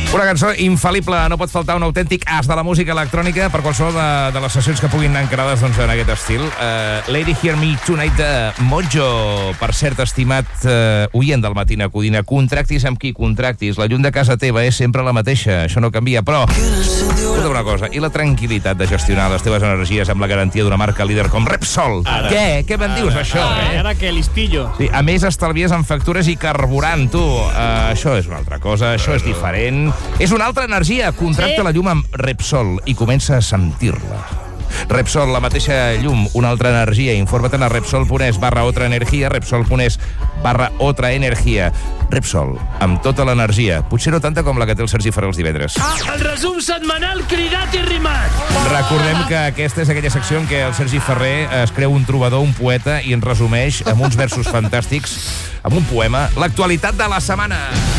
Una cançó infal·lible, no pot faltar un autèntic as de la música electrònica per qualsevol de les sessions que puguin anar encarades doncs, en aquest estil. Lady Hear Me Tonight de Mojo. Per cert, estimat oient del Matina Codina, contractis amb qui contractis, la llum de casa teva és sempre la mateixa, això no canvia, però escolta una cosa, i la tranquil·litat de gestionar les teves energies amb la garantia d'una marca líder com Repsol? Ara. Què? Què me'n dius, això? Ara que listillo. Sí, a més, estalvies en factures i carburant, tu. Això és una altra cosa, això és diferent. És una altra energia. Contracta la llum amb Repsol i comença a sentir-la. Repsol, la mateixa llum, una altra energia. Informa't a Repsol.es/otra energia, Repsol.es/otra energia. Repsol, amb tota l'energia. Potser no tanta com la que té el Sergi Ferrer els divendres. El resum setmanal cridat i rimat. Recordem que aquesta és aquella secció en què el Sergi Ferrer es creu un trobador, un poeta, i ens resumeix amb uns versos fantàstics, amb un poema, l'actualitat de la setmana.